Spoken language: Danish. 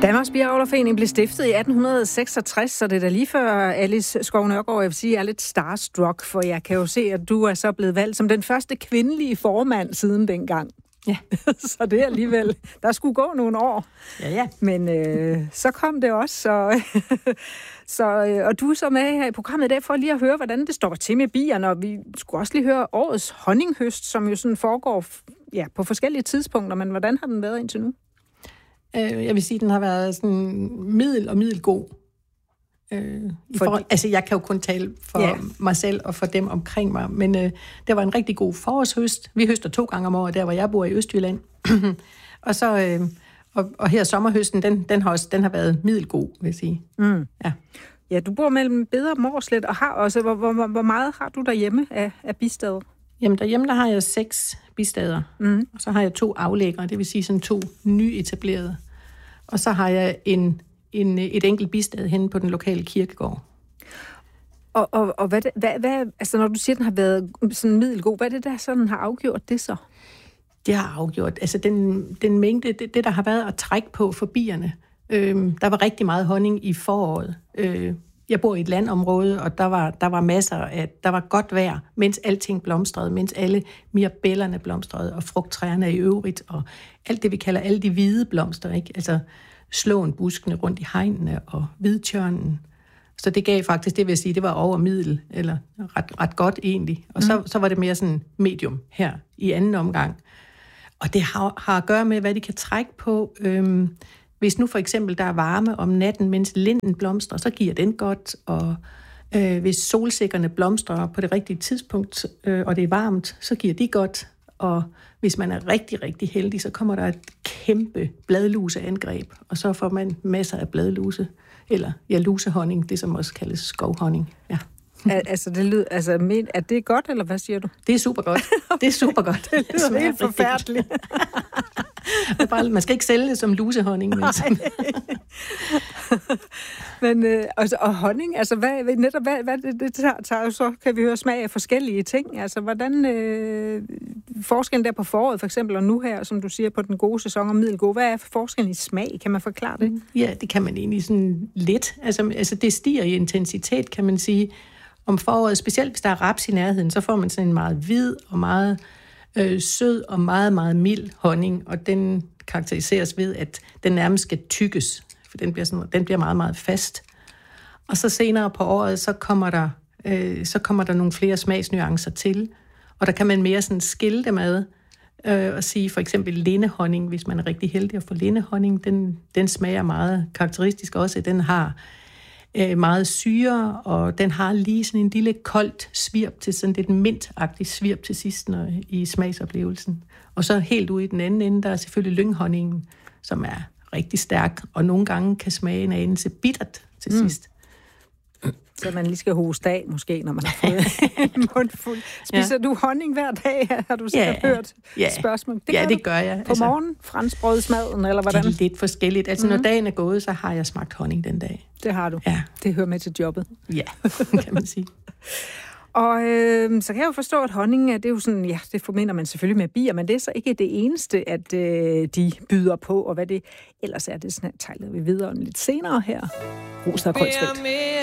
Danmarks Biavlerforening blev stiftet i 1866, så det er da lige før Alice Skov Nørgaard, jeg vil sige, er lidt starstruck, for jeg kan jo se, at du er så blevet valgt som den første kvindelige formand siden dengang. Ja. Så det er alligevel, der skulle gå nogle år. Ja. Men så kom det også, og du er så med her i programmet i dag for lige at høre, hvordan det står til med bierne, og vi skulle også lige høre årets honninghøst, som jo sådan foregår på forskellige tidspunkter, men hvordan har den været indtil nu? Jeg vil sige, at den har været sådan middelgod. Altså, jeg kan jo kun tale for mig selv og for dem omkring mig, men der var en rigtig god forårshøst. Vi høster 2 gange om året, der hvor jeg bor i Østjylland. Og så og her sommerhøsten, den har været middelgod, vil jeg sige. Mm. Ja, du bor mellem Beder og Mårslet, og har også, hvor meget har du derhjemme af bistader? Jamen, derhjemme der har jeg 6 bistader, og så har jeg 2 aflæggere, det vil sige sådan 2 nyetablerede. Og så har jeg et enkelt bistad henne på den lokale kirkegård. Og hvad altså når du siger, at den har været sådan middelgod, hvad er det der sådan har afgjort det så? Det har afgjort, altså den mængde, det der har været at trække på for bierne. Der var rigtig meget honning i foråret. Jeg bor i et landområde, og der var masser af, der var godt vejr, mens alting blomstrede, mens alle mirabellerne blomstrede, og frugttræerne i øvrigt, og alt det, vi kalder alle de hvide blomster, ikke? Altså slåen buskene rundt i hegnene og hvidtjørnen. Så det gav faktisk, det vil jeg sige, det var over middel, eller ret godt egentlig. Og så var det mere sådan medium her i anden omgang. Og det har at gøre med, hvad de kan trække på. Hvis nu for eksempel der er varme om natten, mens linden blomstrer, så giver den godt. Og hvis solsikkerne blomstrer på det rigtige tidspunkt, og det er varmt, så giver de godt. Og hvis man er rigtig, rigtig heldig, så kommer der et kæmpe bladluseangreb, og så får man masser af bladluse, eller lusehonning, det som også kaldes skovhonning. Ja. Altså, er det godt, eller hvad siger du? Det er super godt. Det er super godt. Det lyder helt forfærdeligt. Man skal ikke sælge det som lusehonning. Men og honning, altså hvad det tager, så kan vi høre smag af forskellige ting. Altså, hvordan forskellen der på foråret, for eksempel, og nu her, som du siger, på den gode sæson og middelgode, hvad er forskellen i smag? Kan man forklare det? Ja, det kan man egentlig sådan lidt. Altså det stiger i intensitet, kan man sige. Om foråret, specielt hvis der er raps i nærheden, så får man sådan en meget hvid og meget sød og meget, meget mild honning, og den karakteriseres ved, at den nærmest skal tykkes, for den bliver meget, meget fast. Og så senere på året, så kommer der nogle flere smagsnuancer til, og der kan man mere sådan skille dem ad, og sige for eksempel lindehonning, hvis man er rigtig heldig at få lindehonning, den smager meget karakteristisk også, den har meget syre, og den har lige sådan en lille koldt svirp til sådan lidt mintagtigt svirp til sidst i smagsoplevelsen. Og så helt ude i den anden ende, der er selvfølgelig lynghonningen, som er rigtig stærk, og nogle gange kan smage en anelse bittert til sidst. Så man lige skal hoste af, måske, når man har fået en mundfuld. Spiser du honning hver dag? Har du sikkert hørt spørgsmål? Det gør jeg. På morgen? Franskbrødsmaden, eller hvordan? Det er lidt forskelligt. Altså, når dagen er gået, så har jeg smagt honning den dag. Det har du? Ja. Det hører med til jobbet? Ja, kan man sige. Og så kan jeg jo forstå, at honning, det er jo sådan, ja, det forbinder man selvfølgelig med bier, men det er så ikke det eneste, at de byder på, og hvad det ellers er, det sådan, tegler vi videre om lidt senere her. Rosa Krønsfeldt.